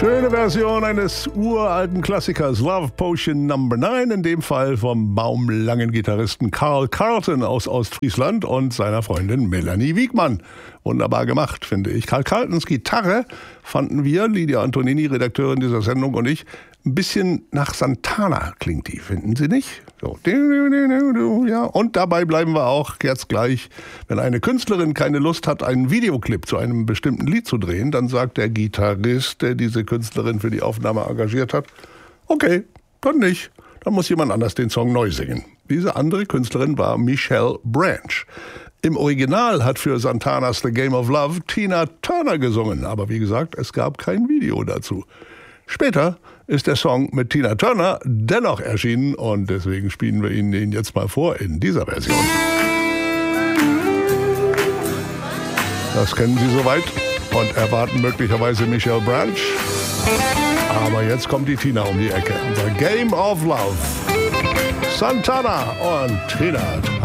Schöne Version eines uralten Klassikers, Love Potion No. 9, in dem Fall vom baumlangen Gitarristen Carl Carlton aus Ostfriesland und seiner Freundin Melanie Wiegmann. Wunderbar gemacht, finde ich. Carl Carltons Gitarre fanden wir, Lydia Antonini, Redakteurin dieser Sendung, und ich, ein bisschen nach Santana klingt die, finden Sie nicht? So. Ja. Und dabei bleiben wir auch jetzt gleich. Wenn eine Künstlerin keine Lust hat, einen Videoclip zu einem bestimmten Lied zu drehen, dann sagt der Gitarrist, der diese Künstlerin für die Aufnahme engagiert hat, okay, dann nicht. Dann muss jemand anders den Song neu singen. Diese andere Künstlerin war Michelle Branch. Im Original hat für Santanas The Game of Love Tina Turner gesungen. Aber wie gesagt, es gab kein Video dazu. Später ist der Song mit Tina Turner dennoch erschienen und deswegen spielen wir Ihnen den jetzt mal vor in dieser Version. Das kennen Sie soweit und erwarten möglicherweise Michelle Branch. Aber jetzt kommt die Tina um die Ecke. The Game of Love. Santana und Tina Turner.